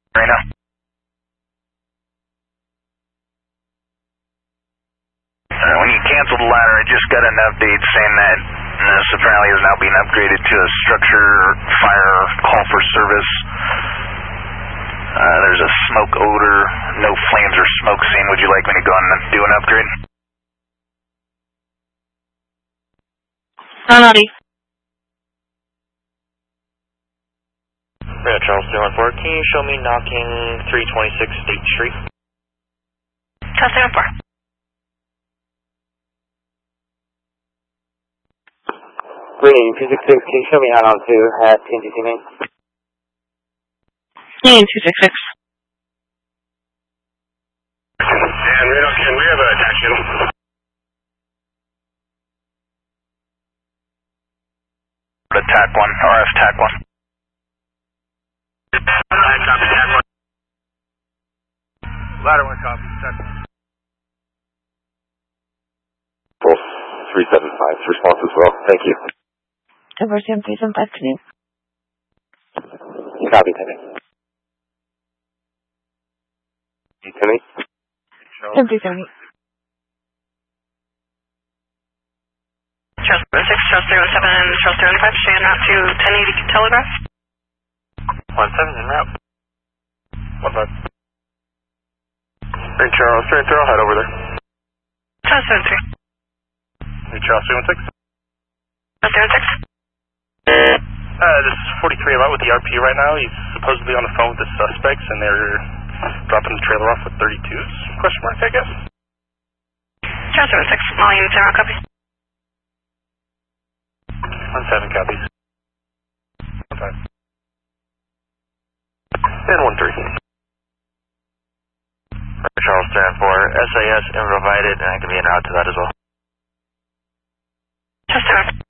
right now. When you canceled the ladder, I just got an update saying that this apparently is now being upgraded to a structure fire call for service. There's a smoke odor, no flames or smoke seen. Would you like me to go and do an upgrade? Alrighty. Yeah, Charles 314, can you show me knocking 326 State Street? Charles 314. Green 266, can you show me out on 2 at TNTC Main? Main 266. And Reno, can we have a attack channel? Attack 1, RF TAC 1. Copy, TAC 1. Ladder 1, copy, TAC 1. Pulse 375, response as well. Thank you. Over 735, can you? Copy, Timmy. Timmy? 737. Charles 06, Charles 317, Charles 315, staying out to 1080 Telegraph. 17 en route. 15. Hey Charles 330, I'll head over there. Charles 73. Hey Charles 316. Charles 316. This is 43. I'm out with the RP right now. He's supposedly on the phone with the suspects, and they're dropping the trailer off with 32s? Question mark, I guess. Charles 06, all units are on copy. 17 copies. 15. And 13. Charles 304, SAS invited, and I can be en route to that as well. Charles 304.